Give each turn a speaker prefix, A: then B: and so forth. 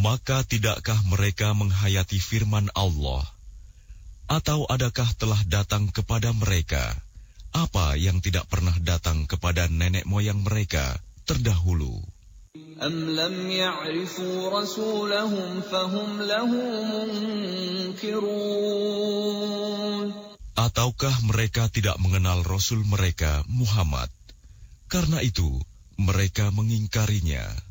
A: Maka tidakkah mereka menghayati firman Allah? Atau adakah telah datang kepada mereka apa yang tidak pernah datang kepada nenek moyang mereka terdahulu?
B: أَمْ لَمْ يَعْرِفُوا رَسُولَهُمْ فَهُمْ لَهُ مُنْكِرُونَ.
A: Ataukah mereka tidak mengenal Rasul mereka, Muhammad? Karena itu, mereka mengingkarinya.